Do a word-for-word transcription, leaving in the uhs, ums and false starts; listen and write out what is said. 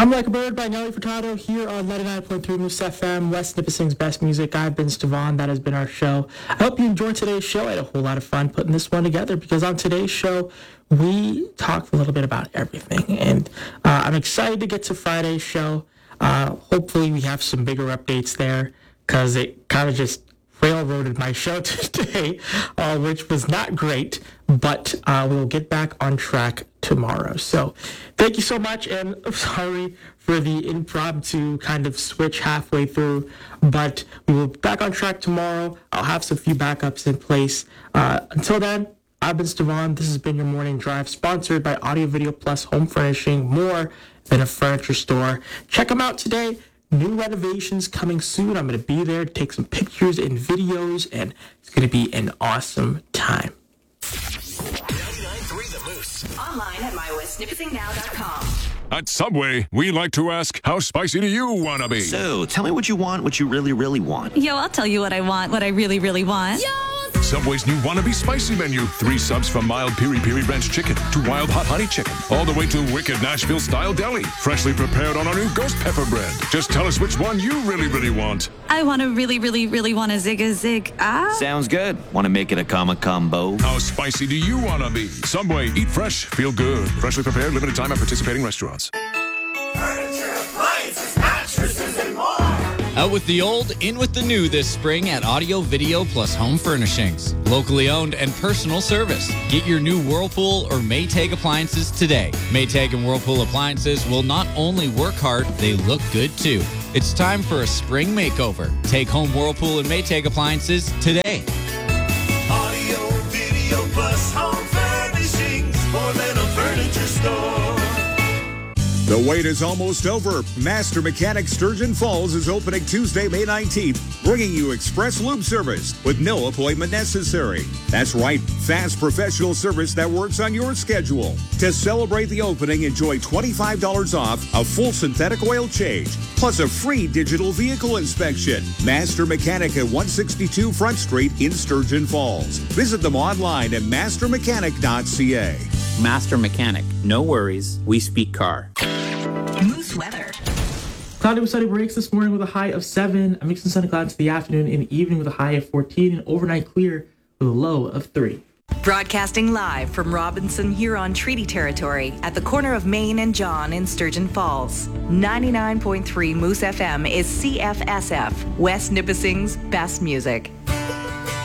I'm Like a Bird by Nelly Furtado here on ninety-nine point three Moose F M, West Nipissing's best music. I've been Stevan. That has been our show. I hope you enjoyed today's show. I had a whole lot of fun putting this one together because on today's show, we talked a little bit about everything. And uh, I'm excited to get to Friday's show. Uh, hopefully we have some bigger updates there because it kind of just railroaded my show today, uh, which was not great, but uh, we'll get back on track tomorrow. So thank you so much, and I'm sorry for the impromptu kind of switch halfway through, but we will be back on track tomorrow. I'll have some few backups in place. Uh, until then, I've been Stevan. This has been your Morning Drive, sponsored by Audio Video Plus Home Furnishing, more than a furniture store. Check them out today. New renovations coming soon. I'm going to be there to take some pictures and videos, and it's going to be an awesome time. ninety-nine point three The Moose. Online at my west nipissing now dot com. At Subway, we like to ask, how spicy do you want to be? So, tell me what you want, what you really, really want. Yo, I'll tell you what I want, what I really, really want. Yo! Subway's new Wannabe Spicy menu. Three subs from mild Piri Piri Ranch chicken to wild hot honey chicken, all the way to wicked Nashville-style deli. Freshly prepared on our new ghost pepper bread. Just tell us which one you really, really want. I want to really, really, really want a zig a zig. Ah. Sounds good. Want to make it a comma combo? How spicy do you want to be? Subway, eat fresh, feel good. Freshly prepared, limited time at participating restaurants. Furniture, appliances, mattresses, and more. Out with the old, in with the new this spring at Audio Video Plus Home Furnishings. Locally owned and personal service. Get your new Whirlpool or Maytag appliances today. Maytag and Whirlpool appliances will not only work hard, they look good too. It's time for a spring makeover. Take home Whirlpool and Maytag appliances today. Audio Video Plus Home Furnishings, more than a furniture store. The wait is almost over. Master Mechanic Sturgeon Falls is opening Tuesday, May nineteenth, bringing you express lube service with no appointment necessary. That's right, fast professional service that works on your schedule. To celebrate the opening, enjoy twenty-five dollars off a full synthetic oil change, plus a free digital vehicle inspection. Master Mechanic at one sixty-two Front Street in Sturgeon Falls. Visit them online at master mechanic dot c a. Master Mechanic. No worries. We speak car. Moose weather. Cloudy with sunny breaks this morning with a high of seven. A mix of sun and clouds to the afternoon and evening with a high of fourteen. And overnight clear with a low of three. Broadcasting live from Robinson Huron Treaty Territory at the corner of Main and John in Sturgeon Falls. ninety-nine point three Moose F M is C F S F, West Nipissing's best music.